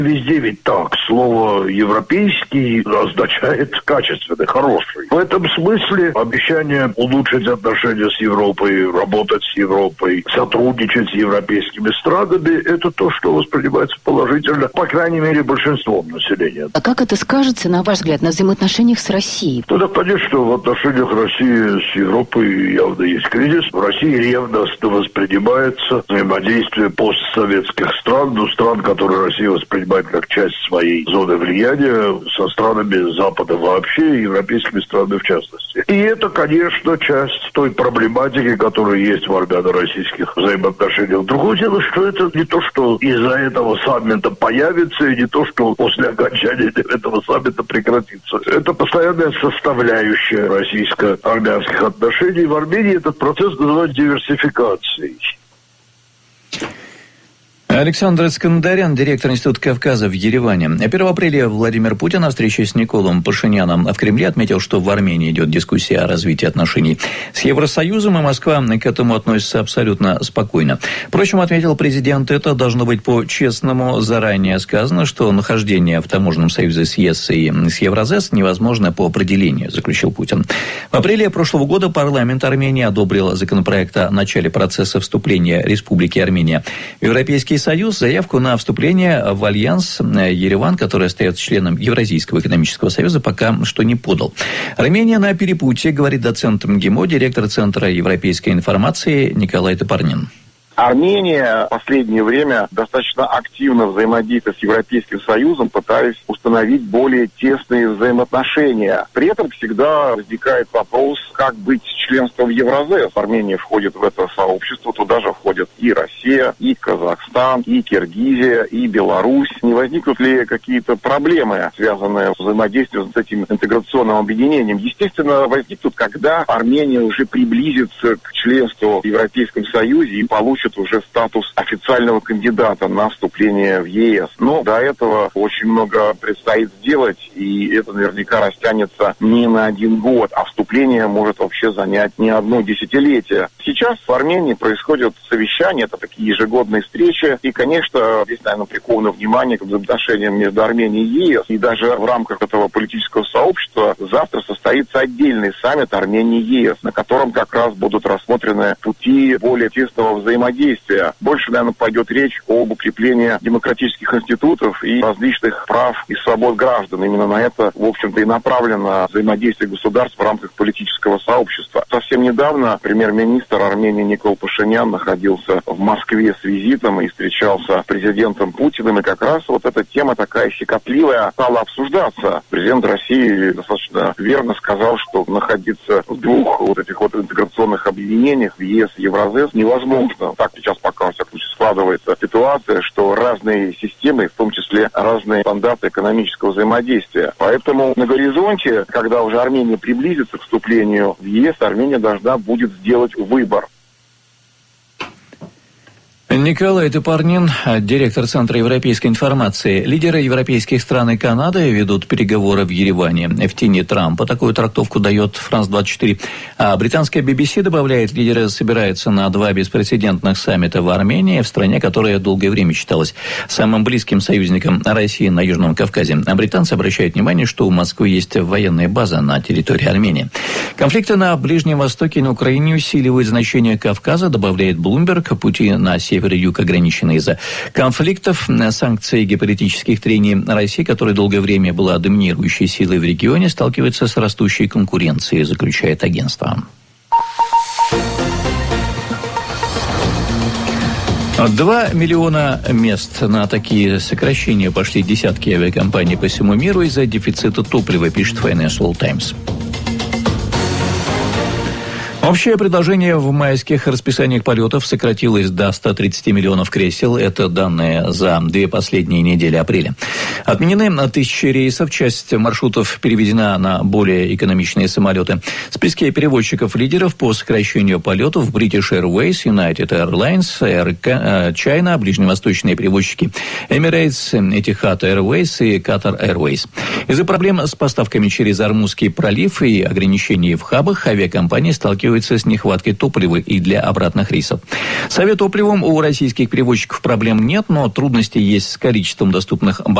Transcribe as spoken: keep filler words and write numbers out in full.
Везде ведь так. Слово «европейский» означает «качественный», «хороший». В этом смысле обещание улучшить отношения с Европой, работать с Европой, сотрудничать с европейскими странами – это то, что воспринимается положительно, по крайней мере, большинством населения. А как это скажется, на ваш взгляд, на взаимоотношениях с Россией? Надо понять, что в отношениях России с Европой явно есть кризис. В России ревностно воспринимается взаимодействие постсоветских стран, ну, стран, которые Россия воспринимает как часть своей зоны влияния, со странами Запада вообще и европейскими странами в частности. И это, конечно, часть той проблематики, которая есть в армяно-российских взаимоотношениях. Другое дело, что это не то, что из-за этого саммита появится, и не то, что после окончания этого саммита прекратится. Это постоянная составляющая российско-армянских отношений. В Армении этот процесс называют диверсификацией. Александр Искандарян, директор Института Кавказа в Ереване. первого апреля Владимир Путин на встрече с Николом Пашиняном в Кремле отметил, что в Армении идет дискуссия о развитии отношений с Евросоюзом, и Москва к этому относится абсолютно спокойно. Впрочем, отметил президент, это должно быть по-честному. Заранее сказано, что нахождение в таможенном союзе с ЕС и с Евразес невозможно по определению, заключил Путин. В апреле прошлого года парламент Армении одобрил законопроект о начале процесса вступления Республики Армения в Европейский Союз. Заявку на вступление в альянс Ереван, который остается членом Евразийского экономического союза, пока что не подал. Армения на перепутье, говорит доцент МГИМО, директор Центра европейской информации Николай Топорнин. Армения в последнее время достаточно активно взаимодействует с Европейским Союзом, пытаясь установить более тесные взаимоотношения. При этом всегда возникает вопрос, как быть с членством в Евразес. Армения входит в это сообщество, туда же входят и Россия, и Казахстан, и Киргизия, и Беларусь. Не возникнут ли какие-то проблемы, связанные с взаимодействием с этим интеграционным объединением? Естественно, возникнут, когда Армения уже приблизится к членству в Европейском Союзе и получит уже статус официального кандидата на вступление в ЕС. Но до этого очень много предстоит сделать, и это наверняка растянется не на один год, а вступление может вообще занять не одно десятилетие. Сейчас в Армении происходят совещания, это такие ежегодные встречи, и, конечно, здесь, наверное, приковано внимание к взаимоотношениям между Арменией и ЕС, и даже в рамках этого политического сообщества завтра состоится отдельный саммит Армении и ЕС, на котором как раз будут рассмотрены пути более тесного взаимодействия. Больше, наверное, пойдет речь об укреплении демократических институтов и различных прав и свобод граждан. Именно на это, в общем-то, и направлено взаимодействие государств в рамках политического сообщества. Совсем недавно премьер-министр Армении Никол Пашинян находился в Москве с визитом и встречался с президентом Путиным, и как раз вот эта тема такая щекотливая стала обсуждаться. Президент России достаточно верно сказал, что находиться в двух вот этих вот интеграционных объединениях, в ЕС и Евразес, невозможно. Так сейчас пока, во всяком случае, складывается ситуация, что разные системы, в том числе разные стандарты экономического взаимодействия. Поэтому на горизонте, когда уже Армения приблизится к вступлению в ЕС, Армения должна будет сделать выбор. Николай Топорнин, директор Центра европейской информации. Лидеры европейских стран и Канады ведут переговоры в Ереване в тени Трампа. Такую трактовку дает Франс двадцать четыре. А британская би би си добавляет, лидеры собираются на два беспрецедентных саммита в Армении, в стране, которая долгое время считалась самым близким союзником России на Южном Кавказе. А британцы обращают внимание, что у Москвы есть военная база на территории Армении. Конфликты на Ближнем Востоке и на Украине усиливают значение Кавказа, добавляет Bloomberg. Пути на север и юг ограничены из-за конфликтов, санкций и геополитических трений. Россия, которая долгое время была доминирующей силой в регионе, сталкивается с растущей конкуренцией, заключает агентство. Два миллиона мест на такие сокращения пошли десятки авиакомпаний по всему миру из-за дефицита топлива, пишет Financial Times. Общее предложение в майских расписаниях полетов сократилось до ста тридцати миллионов кресел. Это данные за две последние недели апреля. Отменены тысячи рейсов, часть маршрутов переведена на более экономичные самолеты. В списке перевозчиков-лидеров по сокращению полетов British Airways, United Airlines, Air China, ближневосточные перевозчики Emirates, Etihad Airways и Qatar Airways. Из-за проблем с поставками через Ормузский пролив и ограничений в хабах авиакомпании сталкиваются сталкивается с нехваткой топлива и для обратных рейсов. С авиатопливом у российских перевозчиков проблем нет, но трудности есть с количеством доступных